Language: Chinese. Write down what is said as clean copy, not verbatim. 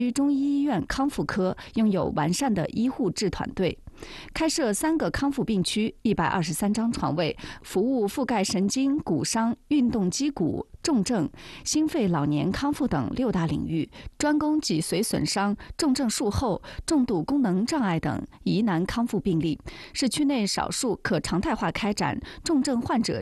中医医院康复科拥有完善的医护治团队，开设3个康复病区，123张床位，服务覆盖神经、骨伤、运动肌骨、重症、心肺、老年康复等6大领域，专攻脊髓损伤、重症术后、重度功能障碍等疑难康复病例，是区内少数可常态化开展重症患者